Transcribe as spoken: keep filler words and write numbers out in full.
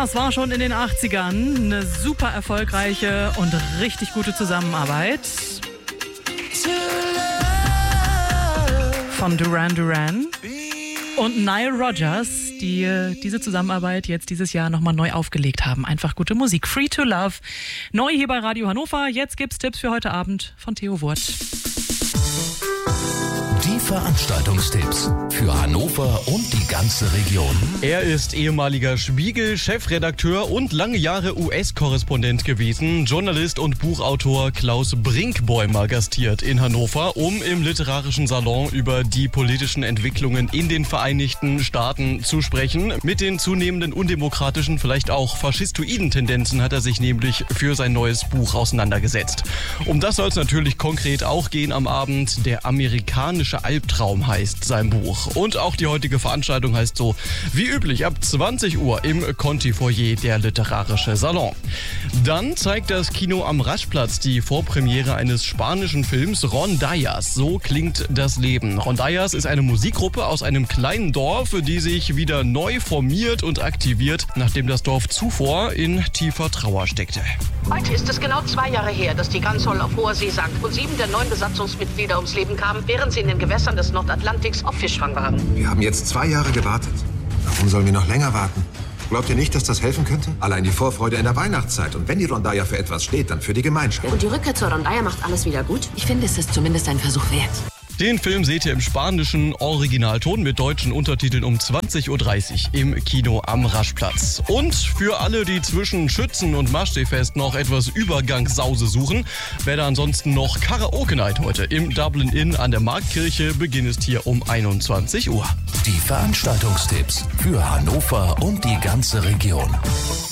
Das war schon in den achtzigern eine super erfolgreiche und richtig gute Zusammenarbeit von Duran Duran und Nile Rodgers, die diese Zusammenarbeit jetzt dieses Jahr nochmal neu aufgelegt haben. Einfach gute Musik. Free to Love. Neu hier bei Radio Hannover. Jetzt gibt's Tipps für heute Abend von Theo Wurth. Die Veranstaltungstipps für Hannover und die ganze Region. Er ist ehemaliger Spiegel-Chefredakteur und lange Jahre U S-Korrespondent gewesen. Journalist und Buchautor Klaus Brinkbäumer gastiert in Hannover, um im literarischen Salon über die politischen Entwicklungen in den Vereinigten Staaten zu sprechen. Mit den zunehmenden undemokratischen, vielleicht auch faschistoiden Tendenzen hat er sich nämlich für sein neues Buch auseinandergesetzt. Um das soll es natürlich konkret auch gehen am Abend. Der amerikanische Albtraum heißt sein Buch. Und auch die heutige Veranstaltung heißt so wie üblich ab zwanzig Uhr im Conti-Foyer der Literarische Salon. Dann zeigt das Kino am Raschplatz die Vorpremiere eines spanischen Films Rondallas. So klingt das Leben. Rondallas ist eine Musikgruppe aus einem kleinen Dorf, die sich wieder neu formiert und aktiviert, nachdem das Dorf zuvor in tiefer Trauer steckte. Heute ist es genau zwei Jahre her, dass die Gansol auf hoher See sank und sieben der neun Besatzungsmitglieder ums Leben kamen, während sie in den Gewässern des Nordatlantiks auf Fischfang waren. Wir haben jetzt zwei Jahre gewartet. Warum sollen wir noch länger warten? Glaubt ihr nicht, dass das helfen könnte? Allein die Vorfreude in der Weihnachtszeit. Und wenn die Rondalla für etwas steht, dann für die Gemeinschaft. Und die Rückkehr zur Rondalla macht alles wieder gut? Ich finde, es ist zumindest ein Versuch wert. Den Film seht ihr im spanischen Originalton mit deutschen Untertiteln um zwanzig Uhr dreißig im Kino am Raschplatz. Und für alle, die zwischen Schützen und Maschseefest noch etwas Übergangssause suchen, wer da ansonsten noch Karaoke-Night heute im Dublin Inn an der Marktkirche. Beginn ist hier um einundzwanzig Uhr. Die Veranstaltungstipps für Hannover und die ganze Region.